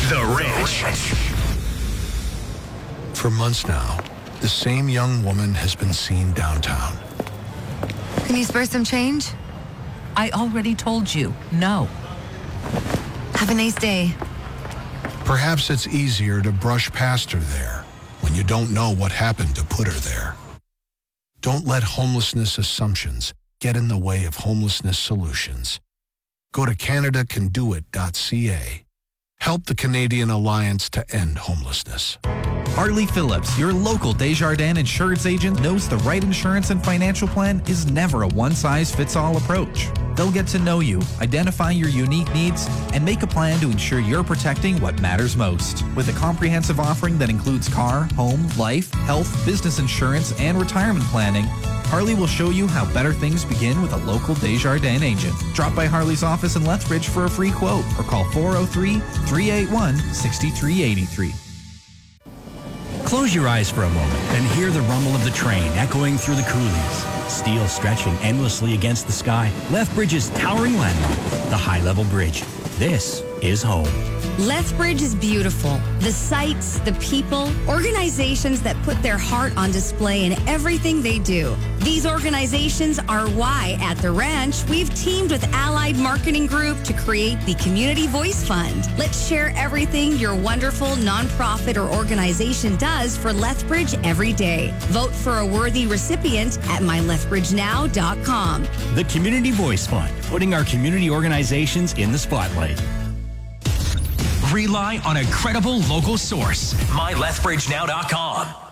The Ranch. For months now, the same young woman has been seen downtown. Can you spare some change? I already told you, no. Have a nice day. Perhaps it's easier to brush past her there when you don't know what happened to put her there. Don't let homelessness assumptions get in the way of homelessness solutions. Go to CanadaCanDoIt.ca. Help the Canadian Alliance to End Homelessness. Harley Phillips, your local Desjardins insurance agent, knows the right insurance and financial plan is never a one-size-fits-all approach. They'll get to know you, identify your unique needs, and make a plan to ensure you're protecting what matters most. With a comprehensive offering that includes car, home, life, health, business insurance, and retirement planning, Harley will show you how better things begin with a local Desjardins agent. Drop by Harley's office in Lethbridge for a free quote or call 403-381-6383. Close your eyes for a moment and hear the rumble of the train echoing through the coulees. Steel stretching endlessly against the sky. Lethbridge's towering landmark, the High Level Bridge. This is home. Lethbridge is beautiful. The sights, the people, organizations that put their heart on display in everything they do. These organizations are why at The Ranch, we've teamed with Allied Marketing Group to create the Community Voice Fund. Let's share everything your wonderful nonprofit or organization does for Lethbridge every day. Vote for a worthy recipient at mylethbridgenow.com. The Community Voice Fund, putting our community organizations in the spotlight. Rely on a credible local source. MyLethbridgenow.com.